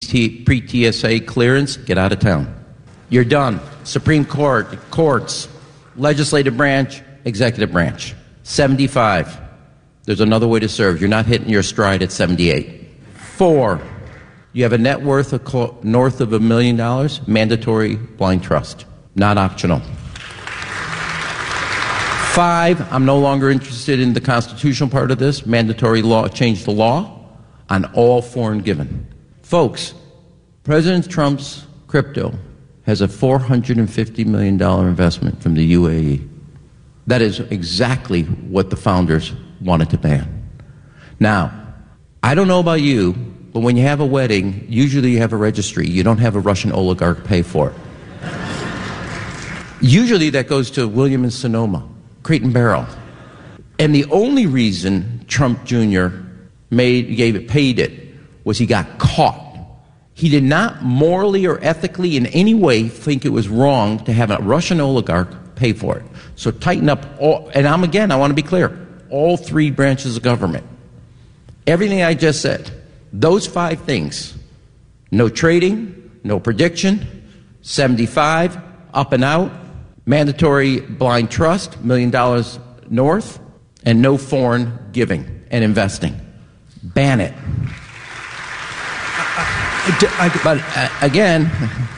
pre-TSA clearance, get out of town. You're done. Supreme Court, courts, legislative branch, executive branch. 75. There's another way to serve. You're not hitting your stride at 78. 4. You have a net worth of north of $1 million, mandatory blind trust, not optional. 5, I'm no longer interested in the constitutional part of this, mandatory law, change the law on all foreign given. Folks, President Trump's crypto has a $450 million investment from the UAE. That is exactly what the founders wanted to ban. Now, I don't know about you, but when you have a wedding, usually you have a registry. You don't have a Russian oligarch pay for it. Usually that goes to William and Sonoma, Crate and Barrel. And the only reason Trump Jr. paid it was he got caught. He did not morally or ethically in any way think it was wrong to have a Russian oligarch pay for it. So tighten up all, and I want to be clear, all 3 branches of government. Everything I just said, those 5 things, no trading, no prediction, 75, up and out, mandatory blind trust, $1 million north, and no foreign giving and investing. Ban it. But again,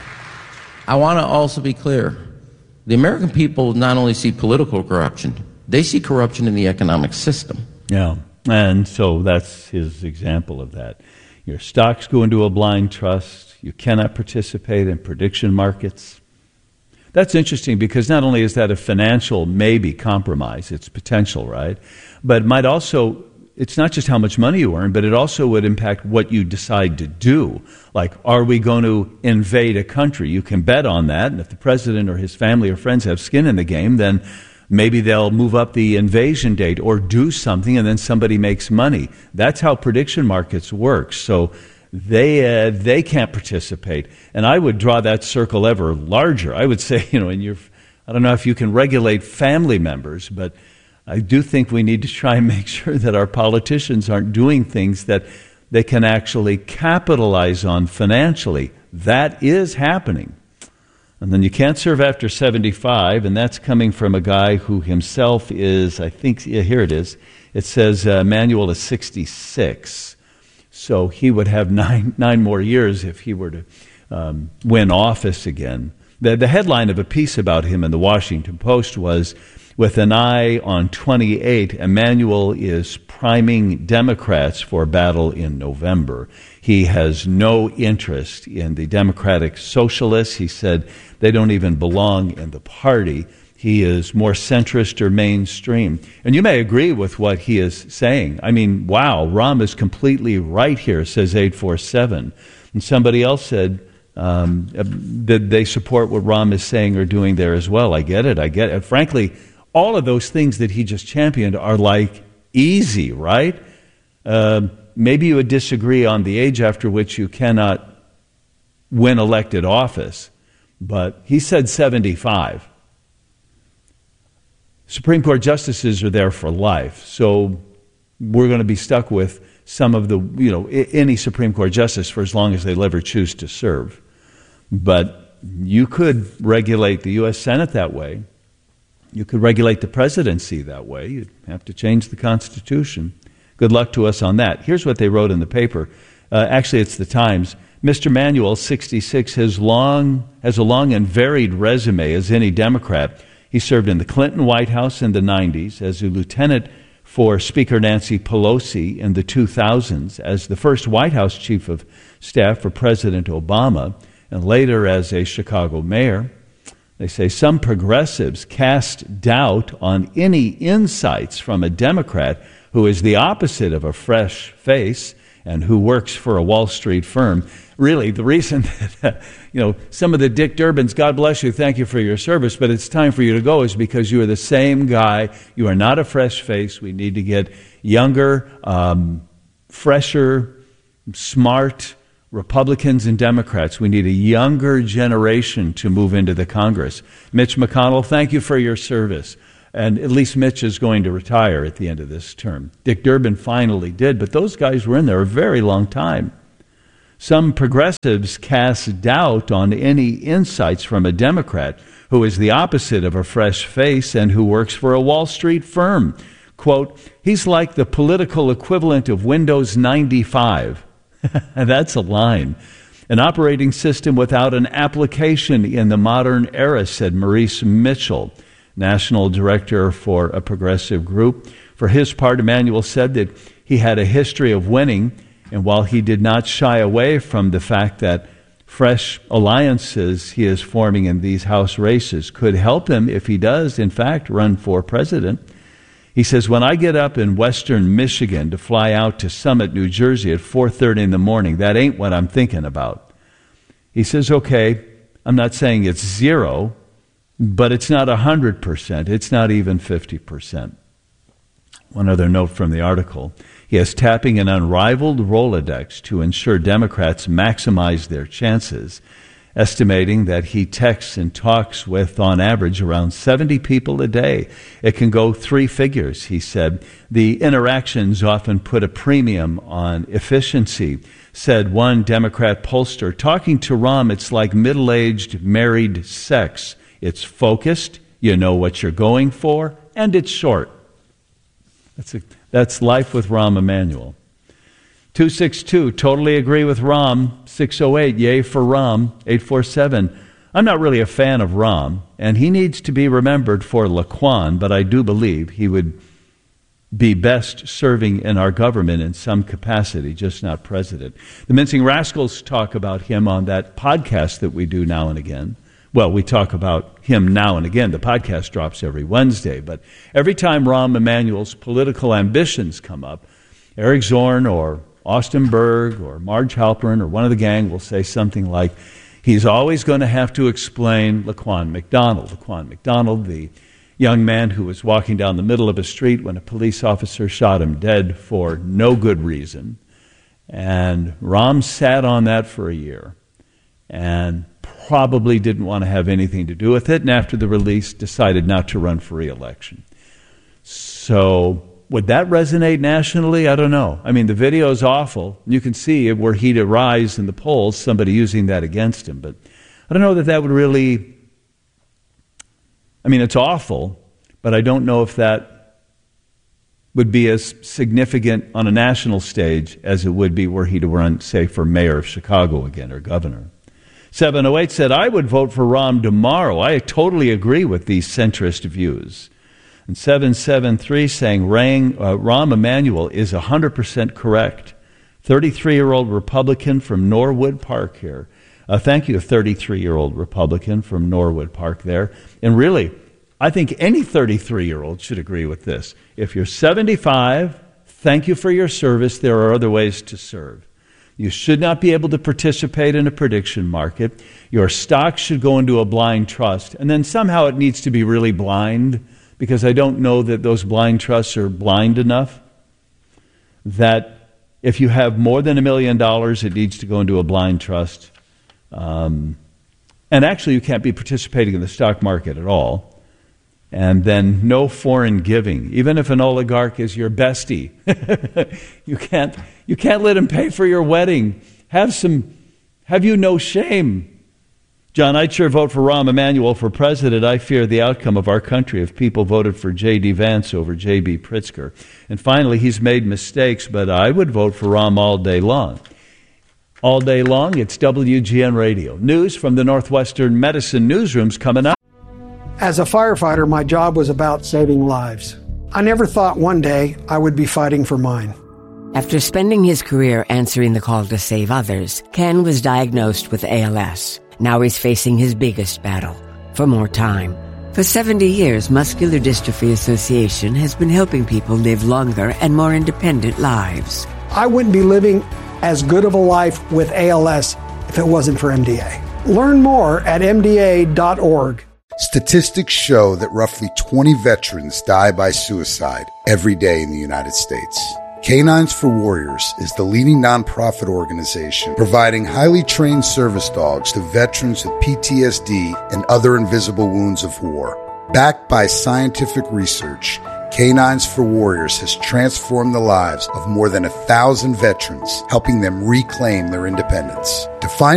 I want to also be clear. The American people not only see political corruption, they see corruption in the economic system. Yeah, and so that's his example of that. Your stocks go into a blind trust. You cannot participate in prediction markets. That's interesting because not only is that a financial maybe compromise, it's potential, right? But it might also, it's not just how much money you earn, but it also would impact what you decide to do. Like, are we going to invade a country? You can bet on that, and if the president or his family or friends have skin in the game, then maybe they'll move up the invasion date or do something, and then somebody makes money. That's how prediction markets work. So they can't participate. And I would draw that circle ever larger. I would say, I don't know if you can regulate family members, but I do think we need to try and make sure that our politicians aren't doing things that they can actually capitalize on financially. That is happening. And then you can't serve after 75, and that's coming from a guy who himself is, here it is. It says Emanuel is 66. So he would have nine more years if he were to win office again. The headline of a piece about him in the Washington Post was, with an eye on 28, Emanuel is priming Democrats for battle in November. He has no interest in the Democratic Socialists. He said they don't even belong in the party. He is more centrist or mainstream. And you may agree with what he is saying. I mean, wow, Rahm is completely right here, says 847. And somebody else said that they support what Rahm is saying or doing there as well. I get it. Frankly, all of those things that he just championed are like easy, right? Maybe you would disagree on the age after which you cannot win elected office, but he said 75. Supreme Court justices are there for life, so we're going to be stuck with some of the, any Supreme Court justice for as long as they ever choose to serve. But you could regulate the U.S. Senate that way. You could regulate the presidency that way. You'd have to change the Constitution. Good luck to us on that. Here's what they wrote in the paper. Actually, it's the Times. Mr. Emanuel, 66, has a long and varied resume as any Democrat. He served in the Clinton White House in the 90s as a lieutenant for Speaker Nancy Pelosi in the 2000s, as the first White House chief of staff for President Obama, and later as a Chicago mayor. They say some progressives cast doubt on any insights from a Democrat who is the opposite of a fresh face and who works for a Wall Street firm. Really, the reason that, some of the Dick Durbins, God bless you, thank you for your service, but it's time for you to go, is because you are the same guy. You are not a fresh face. We need to get younger, fresher, smart Republicans and Democrats. We need a younger generation to move into the Congress. Mitch McConnell, thank you for your service. And at least Mitch is going to retire at the end of this term. Dick Durbin finally did, but those guys were in there a very long time. Some progressives cast doubt on any insights from a Democrat who is the opposite of a fresh face and who works for a Wall Street firm. Quote, he's like the political equivalent of Windows 95. That's a line. An operating system without an application in the modern era, said Maurice Mitchell, national director for a progressive group. For his part, Emanuel said that he had a history of winning, and while he did not shy away from the fact that fresh alliances he is forming in these House races could help him if he does, in fact, run for president, he says, when I get up in western Michigan to fly out to Summit, New Jersey at 4:30 in the morning, that ain't what I'm thinking about. He says, okay, I'm not saying it's zero, but it's not 100%. It's not even 50%. One other note from the article. He is tapping an unrivaled Rolodex to ensure Democrats maximize their chances, estimating that he texts and talks with, on average, around 70 people a day. It can go 3 figures, he said. The interactions often put a premium on efficiency, said one Democrat pollster. Talking to Rahm, it's like middle-aged married sex. It's focused, you know what you're going for, and it's short. That's life with Rahm Emanuel. 262, totally agree with Rahm. 608, yay for Rahm. 847, I'm not really a fan of Rahm, and he needs to be remembered for Laquan, but I do believe he would be best serving in our government in some capacity, just not president. The Mincing Rascals talk about him on that podcast that we do now and again. Well, we talk about him now and again. The podcast drops every Wednesday, but every time Rahm Emanuel's political ambitions come up, Eric Zorn or Austin Berg or Marge Halperin or one of the gang will say something like, he's always going to have to explain Laquan McDonald. Laquan McDonald, the young man who was walking down the middle of a street when a police officer shot him dead for no good reason. And Rahm sat on that for a year and probably didn't want to have anything to do with it, and after the release decided not to run for re-election. So would that resonate nationally? I don't know. I mean, the video is awful. You can see were he to rise in the polls, somebody using that against him. But I don't know that would really... I mean, it's awful, but I don't know if that would be as significant on a national stage as it would be were he to run, say, for mayor of Chicago again or governor. 708 said, I would vote for Rahm tomorrow. I totally agree with these centrist views. And 773 saying Rahm Emanuel is 100% correct. 33-year-old Republican from Norwood Park here. Thank you, a 33-year-old Republican from Norwood Park there. And really, I think any 33-year-old should agree with this. If you're 75, thank you for your service. There are other ways to serve. You should not be able to participate in a prediction market. Your stock should go into a blind trust. And then somehow it needs to be really blind, because I don't know that those blind trusts are blind enough that if you have more than $1 million, it needs to go into a blind trust. And actually, you can't be participating in the stock market at all. And then no foreign giving. Even if an oligarch is your bestie, you can't let him pay for your wedding. Have you no shame? John, I'd sure vote for Rahm Emanuel for president. I fear the outcome of our country if people voted for J.D. Vance over J.B. Pritzker. And finally, he's made mistakes, but I would vote for Rahm all day long. All day long, it's WGN Radio. News from the Northwestern Medicine newsrooms coming up. As a firefighter, my job was about saving lives. I never thought one day I would be fighting for mine. After spending his career answering the call to save others, Ken was diagnosed with ALS. Now he's facing his biggest battle, for more time. For 70 years, Muscular Dystrophy Association has been helping people live longer and more independent lives. I wouldn't be living as good of a life with ALS if it wasn't for MDA. Learn more at MDA.org. Statistics show that roughly 20 veterans die by suicide every day in the United States. Canines for Warriors is the leading nonprofit organization providing highly trained service dogs to veterans with PTSD and other invisible wounds of war. Backed by scientific research, Canines for Warriors has transformed the lives of more than 1,000 veterans, helping them reclaim their independence. To find